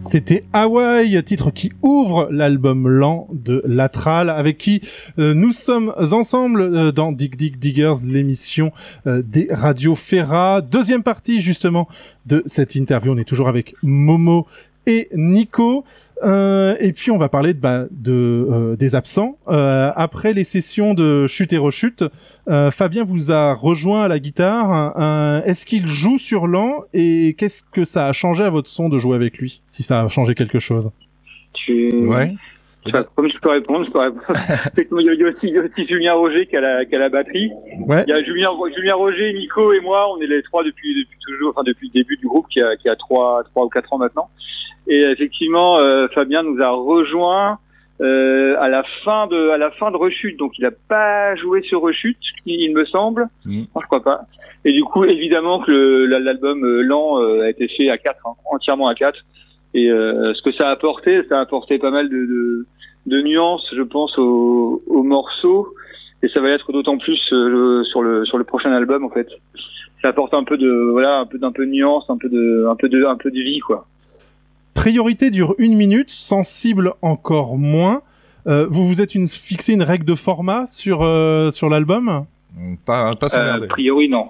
C'était Hawaii, titre qui ouvre l'album lent de Latral, avec qui nous sommes ensemble dans Dig Dig Diggers, l'émission des radios Ferra. Deuxième partie justement de cette interview, on est toujours avec Momo et Nico, et puis on va parler des absents. Après les sessions de chute et rechute, Fabien vous a rejoint à la guitare. Est-ce qu'il joue sur l'an et qu'est-ce que ça a changé à votre son de jouer avec lui, si ça a changé quelque chose? Ouais. Comme je peux répondre. Effectivement, il y a aussi Julien Roger qui a la batterie. Ouais. Il y a Julien Roger, Nico et moi, on est les trois depuis toujours, enfin depuis le début du groupe qui a 3 ou 4 ans maintenant. Et effectivement, Fabien nous a rejoint à la fin de Rechute, donc il a pas joué sur Rechute, il me semble. Non, je crois pas. Et du coup, évidemment que l'album lent a été fait à 4, entièrement à 4. Et ce que ça a apporté pas mal de nuances, je pense, au morceau. Et ça va être d'autant plus sur le prochain album, en fait. Ça apporte un peu de nuance, un peu de vie, quoi. Priorité dure 1 minute, sensible encore moins. Vous vous êtes fixé une règle de format sur l'album? Pas s'emmerder. A priori, non.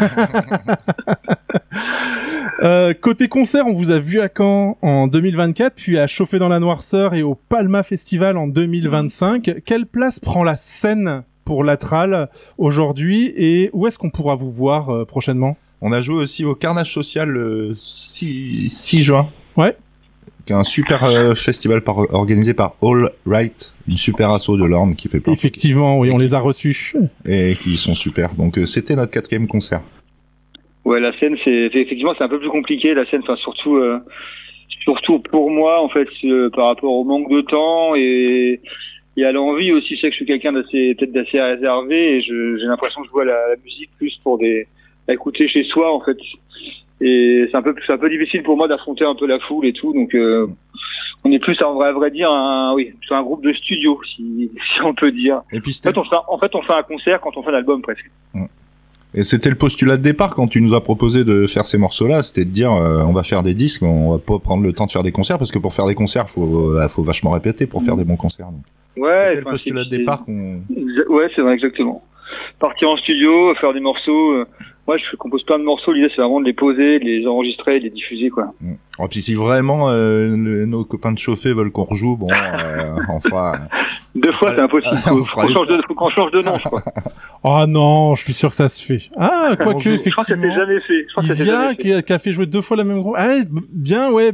Côté concert, on vous a vu à Caen en 2024, puis à Chauffer dans la Noirceur et au Palma Festival en 2025. Quelle place prend la scène pour Latral aujourd'hui et où est-ce qu'on pourra vous voir prochainement? On a joué aussi au Carnage Social le 6 juin. Ouais. Un super festival organisé par All Right, une super asso de l'Orne qui fait partie. Effectivement, oui, on les a reçus. Et qui sont super. Donc c'était notre 4e concert. Ouais, la scène, effectivement, c'est un peu plus compliqué, la scène, enfin, surtout pour moi, en fait, par rapport au manque de temps et à l'envie aussi. Je sais que je suis quelqu'un d'assez réservé et j'ai l'impression que je vois la musique plus pour à écouter chez soi, en fait. Et c'est un peu difficile pour moi d'affronter un peu la foule et tout, donc on est plus à vrai dire sur un groupe de studio, si on peut dire. Et puis on fait un concert quand on fait un album presque. Et c'était le postulat de départ quand tu nous as proposé de faire ces morceaux-là, c'était de dire on va faire des disques, mais on va pas prendre le temps de faire des concerts parce que pour faire des concerts, faut vachement répéter pour faire des bons concerts. Donc. Ouais. C'était le postulat de départ qu'on. Ouais, c'est vrai, exactement. Partir en studio, faire des morceaux. Moi, je compose plein de morceaux. L'idée, c'est vraiment de les poser, de les enregistrer, de les diffuser, quoi. Et puis, si vraiment nos copains de chauffer veulent qu'on rejoue, bon, on fera. 2 fois, c'est impossible. Faut qu'on change de nom, je crois. Oh non, je suis sûr que ça se fait. Ah, quoique, effectivement. Je crois que ça s'est jamais fait. Isia, qui a fait jouer 2 fois la même groupe. Ah, bien, ouais.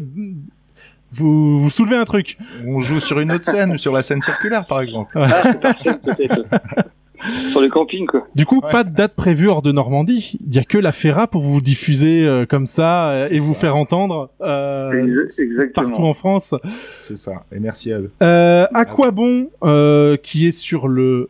Vous soulevez un truc. On joue sur une autre scène, sur la scène circulaire, par exemple. Ah, c'est parfait, peut-être. Sur le camping, quoi. Du coup, pas de date prévue hors de Normandie. Il y a que la Ferra pour vous diffuser comme ça et vous faire entendre partout en France. C'est ça. Et merci à eux. À quoi bon, qui est sur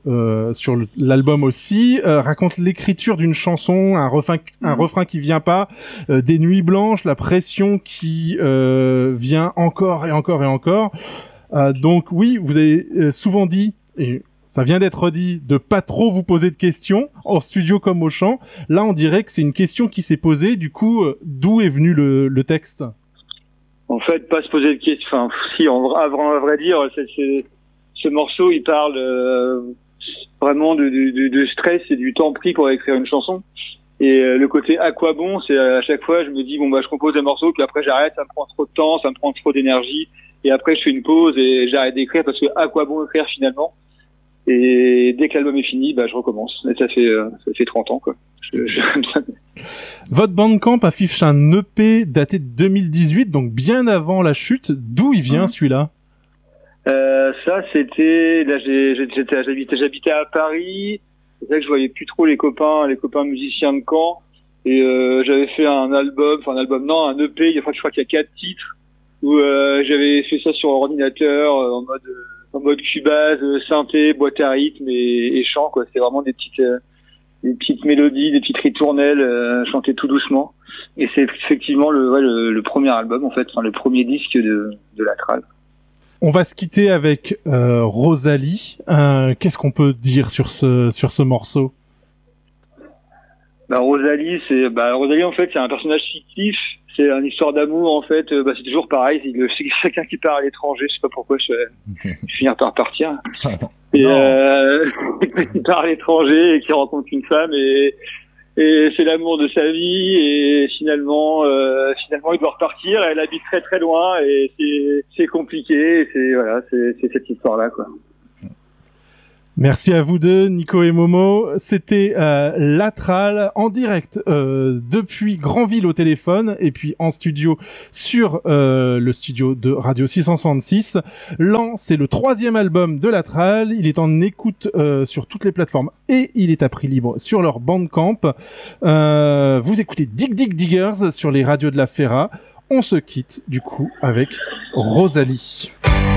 l'album aussi, raconte l'écriture d'une chanson, un refrain qui vient pas, des nuits blanches, la pression qui vient encore et encore et encore. Donc oui, vous avez souvent dit et ça vient d'être dit, de pas trop vous poser de questions, en studio comme au chant. Là, on dirait que c'est une question qui s'est posée. Du coup, d'où est venu le texte? En fait, pas se poser de questions. Enfin, si, à vrai dire, ce morceau, il parle vraiment de stress et du temps pris pour écrire une chanson. Et le côté à quoi bon, c'est à chaque fois, je me dis, je compose un morceau, puis après j'arrête, ça me prend trop de temps, ça me prend trop d'énergie. Et après, je fais une pause et j'arrête d'écrire parce que à quoi bon écrire finalement? Et dès que l'album est fini, je recommence. Et ça fait 30 ans, quoi. Votre Bandcamp affiche un EP daté de 2018, donc bien avant la chute. D'où il vient, celui-là? Ça, c'était, là, j'habitais à Paris. C'est vrai que je voyais plus trop les copains musiciens de Caen. Et, j'avais fait un EP. Je crois qu'il y a 4 titres où, j'avais fait ça sur ordinateur, en mode Cubase, synthé, boîte à rythme et chant, quoi. C'est vraiment des petites mélodies, des petites ritournelles, chantées tout doucement. Et c'est effectivement le premier album, en fait, le premier disque de Latral. On va se quitter avec Rosalie. Qu'est-ce qu'on peut dire sur ce morceau? Rosalie, en fait, c'est un personnage fictif. c'est une histoire d'amour en fait. C'est toujours pareil. C'est quelqu'un qui part à l'étranger. Je sais pas pourquoi je vais finir par partir. Et qui part à l'étranger et qui rencontre une femme et c'est l'amour de sa vie et finalement il doit repartir. Elle habite très très loin et c'est compliqué. C'est cette histoire là quoi. Merci à vous deux, Nico et Momo. C'était Latral en direct depuis Granville au téléphone et puis en studio sur le studio de Radio 666. Lan, c'est le 3e album de Latral. Il est en écoute sur toutes les plateformes et il est à prix libre sur leur Bandcamp. Vous écoutez Dig Dig Diggers sur les radios de la Ferra. On se quitte du coup avec Rosalie.